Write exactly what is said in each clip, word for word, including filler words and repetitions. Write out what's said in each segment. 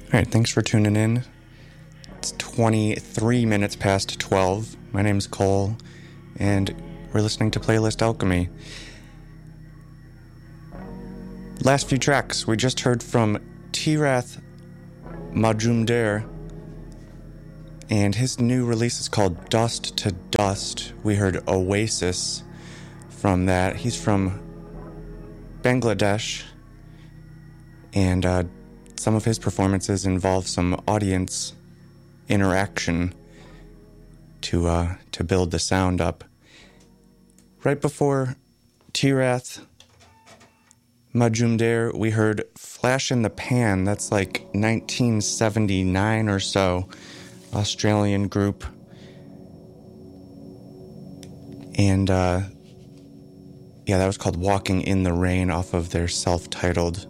All right, thanks for tuning in. It's twenty-three minutes past twelve. My name's Cole, and we're listening to Playlist Alchemy. Last few tracks, we just heard from Tirath Majumder, and his new release is called Dust to Dust. We heard Oasis from that. He's from Bangladesh, and uh, some of his performances involve some audience interaction to uh, to build the sound up. Right before Tirath Majumder, we heard Flash in the Pan. That's like nineteen seventy-nine or so, Australian group. And uh, yeah, that was called Walking in the Rain off of their self-titled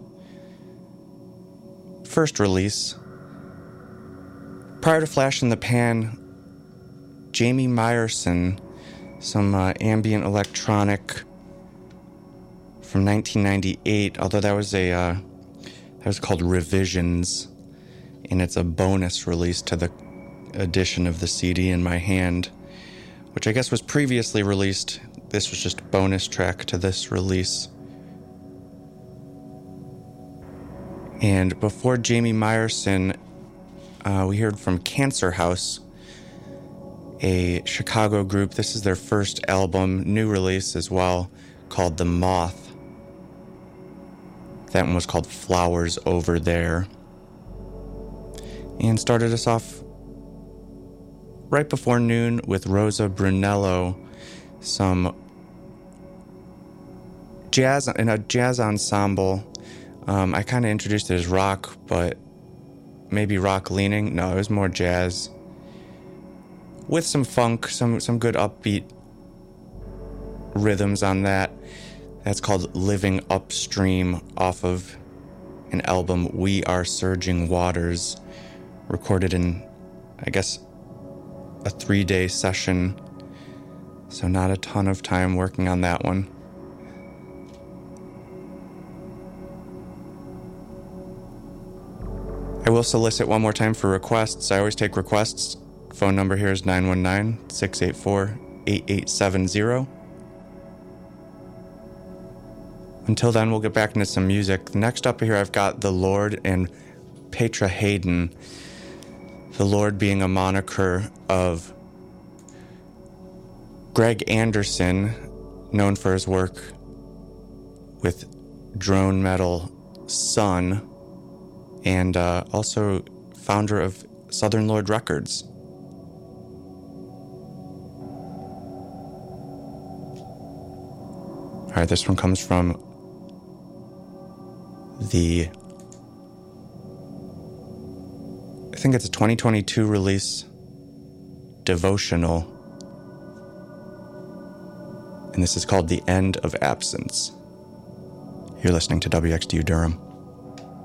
first release. Prior to Flash in the Pan, Jamie Myerson, some uh, ambient electronic from nineteen ninety-eight, although that was a uh, that was called Revisions, and it's a bonus release to the edition of the C D in my hand, which I guess was previously released. This was just a bonus track to this release. And before Jamie Myerson, uh, we heard from Cancer House, a Chicago group. This is their first album, new release as well, called The Moth. That one was called Flowers Over There. And started us off right before noon with Rosa Brunello, some jazz in a jazz ensemble. Um, I kind of introduced it as rock, but maybe rock leaning. No, it was more jazz with some funk, some some good upbeat rhythms on that. That's called Living Upstream off of an album, We Are Surging Waters, recorded in, I guess, a three-day session. So not a ton of time working on that one. I will solicit one more time for requests. I always take requests. Phone number here is nine one nine, six eight four, eight eight seven zero. Until then, we'll get back into some music. Next up here, I've got The Lord and Petra Hayden. The Lord being a moniker of Greg Anderson, known for his work with drone metal Sun, and uh, also founder of Southern Lord Records. All right, this one comes from the, I think it's a twenty twenty-two release, Devotional. And this is called The End of Absence. You're listening to W X D U Durham.